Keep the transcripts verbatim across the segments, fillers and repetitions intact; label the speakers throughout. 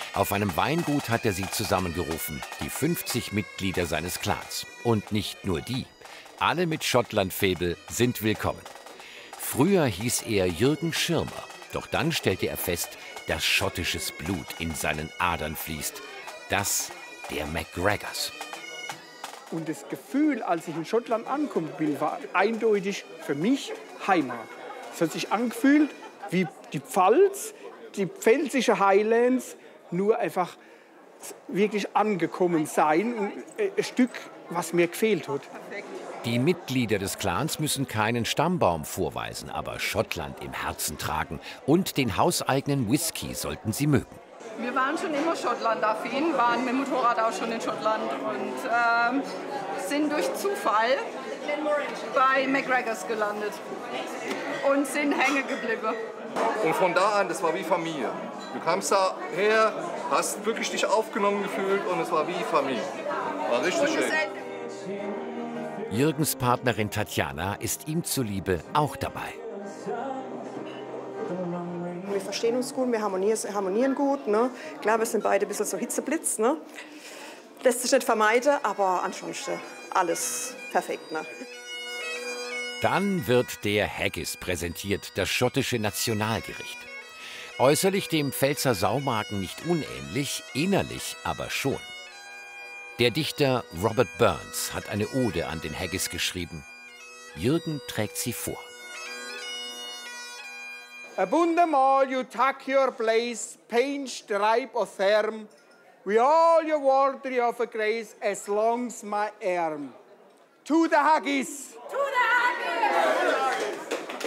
Speaker 1: Auf einem Weingut hat er sie zusammengerufen, die fünfzig Mitglieder seines Clans. Und nicht nur die. Alle mit Schottland-Faible sind willkommen. Früher hieß er Jürgen Schirmer. Doch dann stellte er fest, dass schottisches Blut in seinen Adern fließt. Das der McGregors.
Speaker 2: Und das Gefühl, als ich in Schottland angekommen bin, war eindeutig für mich Heimat. Es hat sich angefühlt wie die Pfalz, die pfälzische Highlands, nur einfach wirklich angekommen sein. Und ein Stück, was mir gefehlt hat.
Speaker 1: Die Mitglieder des Clans müssen keinen Stammbaum vorweisen, aber Schottland im Herzen tragen. Und den hauseigenen Whisky sollten sie mögen.
Speaker 3: Wir waren schon immer Schottland-affin, waren mit dem Motorrad auch schon in Schottland und ähm, sind durch Zufall bei McGregors gelandet und sind hängen geblieben.
Speaker 4: Und von da an, das war wie Familie. Du kamst da her, hast wirklich dich aufgenommen gefühlt und es war wie Familie. War richtig schön.
Speaker 1: Jürgens Partnerin Tatjana ist ihm zuliebe auch dabei.
Speaker 5: Wir verstehen uns gut, wir harmonieren, harmonieren gut. Ne? Klar, wir sind beide ein bisschen so Hitzeblitz. Ne? Lässt sich nicht vermeiden, aber ansonsten alles perfekt. Ne?
Speaker 1: Dann wird der Haggis präsentiert, das schottische Nationalgericht. Äußerlich dem Pfälzer Saumagen nicht unähnlich, innerlich aber schon. Der Dichter Robert Burns hat eine Ode an den Haggis geschrieben. Jürgen trägt sie vor.
Speaker 2: Abundamal you take your place, pain, stripe or therm, we all your worthy of a grace as long's my arm. To the Haggis!
Speaker 3: To the Haggis!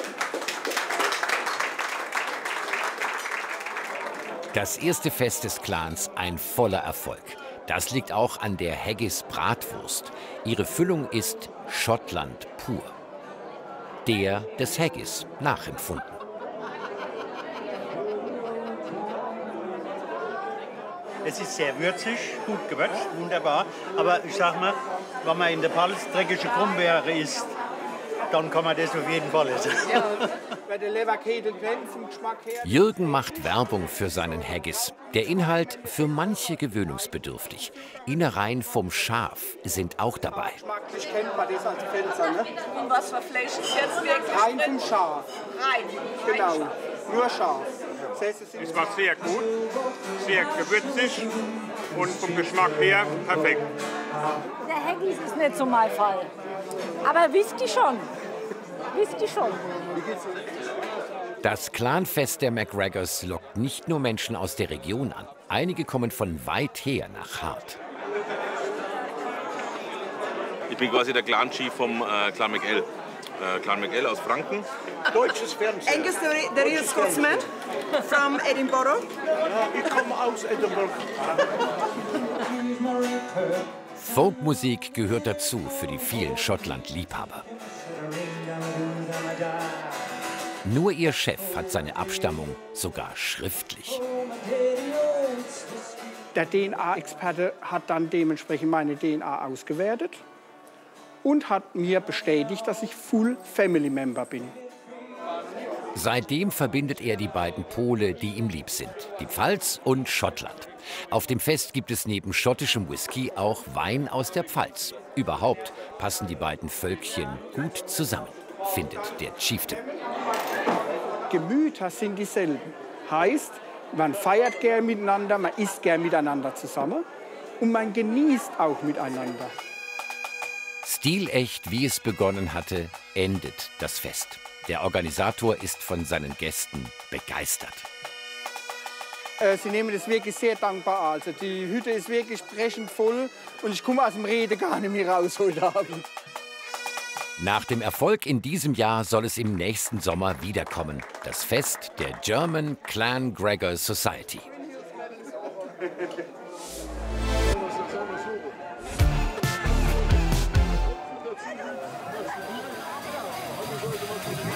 Speaker 1: Das erste Fest des Clans ein voller Erfolg. Das liegt auch an der Haggis Bratwurst. Ihre Füllung ist Schottland pur. Der des Haggis nachempfunden.
Speaker 6: Es ist sehr würzig, gut gewürzt, wunderbar. Aber ich sag mal, wenn man in der Pfalz dreckige Brombeere isst, dann kann man das auf jeden Fall essen.
Speaker 2: Ja, bei der Leberkäse vom Geschmack her.
Speaker 1: Jürgen macht Werbung für seinen Haggis. Der Inhalt für manche gewöhnungsbedürftig. Innereien vom Schaf sind auch dabei.
Speaker 2: Geschmacklich kennt man das als Pfälzer, ne?
Speaker 3: Und was für Fleisch ist jetzt wirklich?
Speaker 2: Rein vom Schaf.
Speaker 3: Rein.
Speaker 2: Genau, nur Schaf.
Speaker 7: Es war sehr gut, sehr gewürzig und vom Geschmack her perfekt.
Speaker 8: Der Haggis ist nicht so mein Fall. Aber Whisky schon. Whisky schon.
Speaker 1: Das Clanfest der McGregors lockt nicht nur Menschen aus der Region an. Einige kommen von weit her nach Hart.
Speaker 9: Ich bin quasi der Clan-Chief vom äh, Clan McL. Äh, Clan McL aus Franken.
Speaker 2: Deutsches Fernsehen.
Speaker 5: Angus, the, the real Scotsman from Edinburgh.
Speaker 2: Ich komme aus Edinburgh.
Speaker 1: Folkmusik gehört dazu für die vielen Schottland-Liebhaber. Nur ihr Chef hat seine Abstammung sogar schriftlich.
Speaker 2: Der D N A-Experte hat dann dementsprechend meine D N A ausgewertet und hat mir bestätigt, dass ich Full Family Member bin.
Speaker 1: Seitdem verbindet er die beiden Pole, die ihm lieb sind, die Pfalz und Schottland. Auf dem Fest gibt es neben schottischem Whisky auch Wein aus der Pfalz. Überhaupt passen die beiden Völkchen gut zusammen, findet der Chieftain.
Speaker 2: Gemüter sind dieselben. Heißt, man feiert gern miteinander, man isst gern miteinander zusammen und man genießt auch miteinander.
Speaker 1: Stilecht, wie es begonnen hatte, endet das Fest. Der Organisator ist von seinen Gästen begeistert.
Speaker 2: Äh, sie nehmen das wirklich sehr dankbar an. Also die Hütte ist wirklich brechend voll und ich komme aus dem Rede gar nicht mehr raus heute Abend.
Speaker 1: Nach dem Erfolg in diesem Jahr soll es im nächsten Sommer wiederkommen. Das Fest der German Clan Gregor Society.